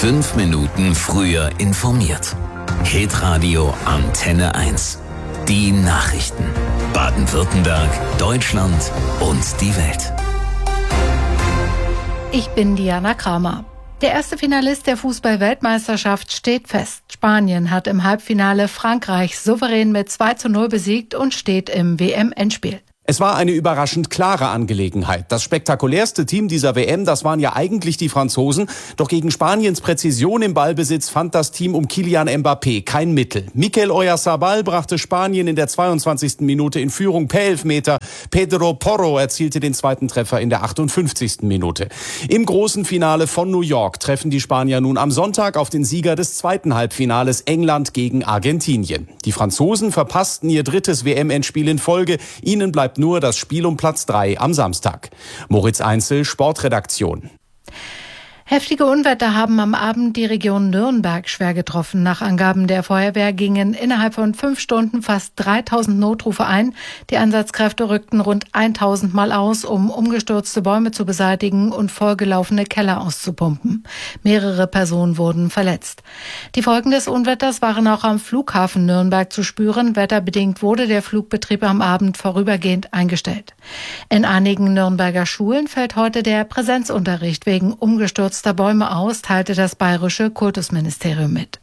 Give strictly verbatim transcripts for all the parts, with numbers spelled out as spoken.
Fünf Minuten früher informiert. Hitradio Antenne eins. Die Nachrichten. Baden-Württemberg, Deutschland und die Welt. Ich bin Diana Kramer. Der erste Finalist der Fußball-Weltmeisterschaft steht fest. Spanien hat im Halbfinale Frankreich souverän mit zwei zu null besiegt und steht im W M-Endspiel. Es war eine überraschend klare Angelegenheit. Das spektakulärste Team dieser W M, das waren ja eigentlich die Franzosen. Doch gegen Spaniens Präzision im Ballbesitz fand das Team um Kylian Mbappé kein Mittel. Mikel Oyarzabal brachte Spanien in der zweiundzwanzigsten Minute in Führung per Elfmeter. Pedro Porro erzielte den zweiten Treffer in der achtundfünfzigsten Minute. Im großen Finale von New York treffen die Spanier nun am Sonntag auf den Sieger des zweiten Halbfinales, England gegen Argentinien. Die Franzosen verpassten ihr drittes W M-Endspiel in Folge. Ihnen bleibt nur das Spiel um Platz drei am Samstag. Moritz Einzel, Sportredaktion. Heftige Unwetter haben am Abend die Region Nürnberg schwer getroffen. Nach Angaben der Feuerwehr gingen innerhalb von fünf Stunden fast dreitausend Notrufe ein. Die Einsatzkräfte rückten rund tausend Mal aus, um umgestürzte Bäume zu beseitigen und vollgelaufene Keller auszupumpen. Mehrere Personen wurden verletzt. Die Folgen des Unwetters waren auch am Flughafen Nürnberg zu spüren. Wetterbedingt wurde der Flugbetrieb am Abend vorübergehend eingestellt. In einigen Nürnberger Schulen fällt heute der Präsenzunterricht wegen umgestürzter Bäume aus, teilte das bayerische Kultusministerium mit.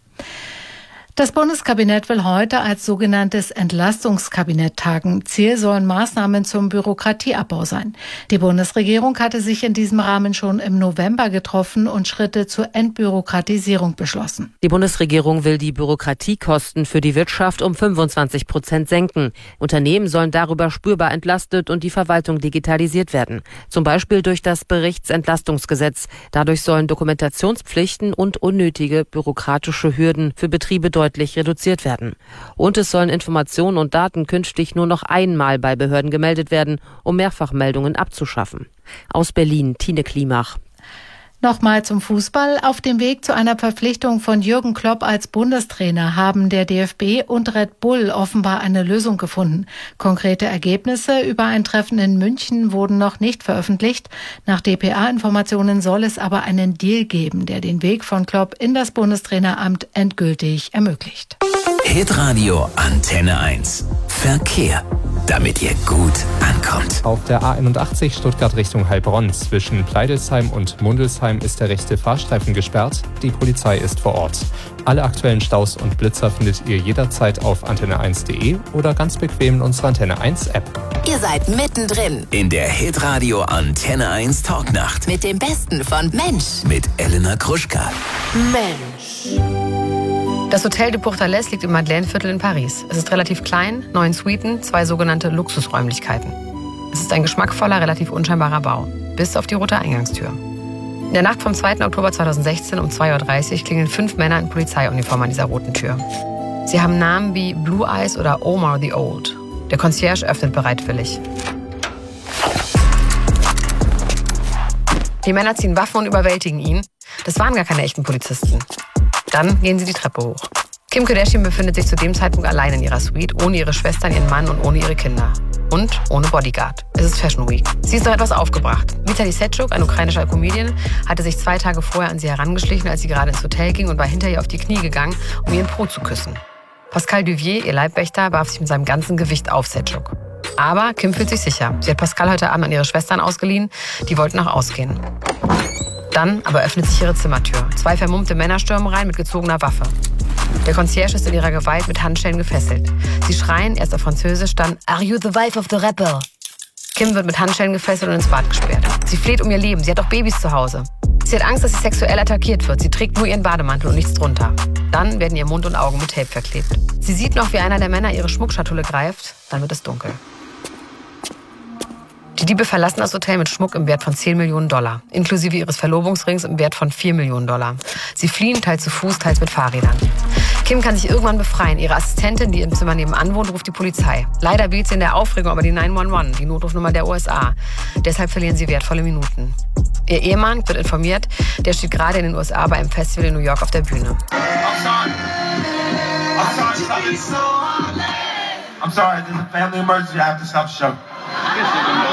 Das Bundeskabinett will heute als sogenanntes Entlastungskabinett tagen. Ziel sollen Maßnahmen zum Bürokratieabbau sein. Die Bundesregierung hatte sich in diesem Rahmen schon im November getroffen und Schritte zur Entbürokratisierung beschlossen. Die Bundesregierung will die Bürokratiekosten für die Wirtschaft um fünfundzwanzig Prozent senken. Unternehmen sollen darüber spürbar entlastet und die Verwaltung digitalisiert werden. Zum Beispiel durch das Berichtsentlastungsgesetz. Dadurch sollen Dokumentationspflichten und unnötige bürokratische Hürden für Betriebe deutlich reduziert werden. Und es sollen Informationen und Daten künftig nur noch einmal bei Behörden gemeldet werden, um Mehrfachmeldungen abzuschaffen. Aus Berlin, Tine Klimach. Nochmal zum Fußball. Auf dem Weg zu einer Verpflichtung von Jürgen Klopp als Bundestrainer haben der D F B und Red Bull offenbar eine Lösung gefunden. Konkrete Ergebnisse über ein Treffen in München wurden noch nicht veröffentlicht. Nach D P A-Informationen soll es aber einen Deal geben, der den Weg von Klopp in das Bundestraineramt endgültig ermöglicht. Hitradio Antenne eins. Verkehr. Damit ihr gut ankommt. Auf der A einundachtzig Stuttgart Richtung Heilbronn zwischen Pleidelsheim und Mundelsheim ist der rechte Fahrstreifen gesperrt. Die Polizei ist vor Ort. Alle aktuellen Staus und Blitzer findet ihr jederzeit auf antenne eins punkt de oder ganz bequem in unserer Antenne eins App. Ihr seid mittendrin In der Hitradio Antenne eins Talknacht. mit dem Besten von Mensch. Mit Elena Gruschka. Mensch. Das Hotel de Pourtalès liegt im Madeleine-Viertel in Paris. Es ist relativ klein, neun Suiten, zwei sogenannte Luxusräumlichkeiten. Es ist ein geschmackvoller, relativ unscheinbarer Bau, bis auf die rote Eingangstür. In der Nacht vom zweiten Oktober zweitausendsechzehn um zwei Uhr dreißig klingeln fünf Männer in Polizeiuniform an dieser roten Tür. Sie haben Namen wie Blue Eyes oder Omar the Old. Der Concierge öffnet bereitwillig. Die Männer ziehen Waffen und überwältigen ihn. Das waren gar keine echten Polizisten. Dann gehen sie die Treppe hoch. Kim Kardashian befindet sich zu dem Zeitpunkt allein in ihrer Suite, ohne ihre Schwestern, ihren Mann und ohne ihre Kinder. Und ohne Bodyguard. Es ist Fashion Week. Sie ist noch etwas aufgebracht. Vitali Setschuk, ein ukrainischer Comedian, hatte sich zwei Tage vorher an sie herangeschlichen, als sie gerade ins Hotel ging und war hinter ihr auf die Knie gegangen, um ihren Po zu küssen. Pascal Duvier, ihr Leibwächter, warf sich mit seinem ganzen Gewicht auf Setschuk. Aber Kim fühlt sich sicher. Sie hat Pascal heute Abend an ihre Schwestern ausgeliehen. Die wollten auch ausgehen. Dann aber öffnet sich ihre Zimmertür. Zwei vermummte Männer stürmen rein mit gezogener Waffe. Der Concierge ist in ihrer Gewalt mit Handschellen gefesselt. Sie schreien, erst auf Französisch, dann "Are you the wife of the rebel?" Kim wird mit Handschellen gefesselt und ins Bad gesperrt. Sie fleht um ihr Leben, sie hat auch Babys zu Hause. Sie hat Angst, dass sie sexuell attackiert wird. Sie trägt nur ihren Bademantel und nichts drunter. Dann werden ihr Mund und Augen mit Tape verklebt. Sie sieht noch, wie einer der Männer ihre Schmuckschatulle greift. Dann wird es dunkel. Die Diebe verlassen das Hotel mit Schmuck im Wert von zehn Millionen Dollar, inklusive ihres Verlobungsrings im Wert von vier Millionen Dollar. Sie fliehen teils zu Fuß, teils mit Fahrrädern. Kim kann sich irgendwann befreien. Ihre Assistentin, die im Zimmer nebenan wohnt, ruft die Polizei. Leider wählt sie in der Aufregung aber die neun eins eins, die Notrufnummer der U S A. Deshalb verlieren sie wertvolle Minuten. Ihr Ehemann wird informiert, der steht gerade in den U S A bei einem Festival in New York auf der Bühne. I'm sorry. I'm sorry. I'm sorry. There's a family emergency. I have to stop the show.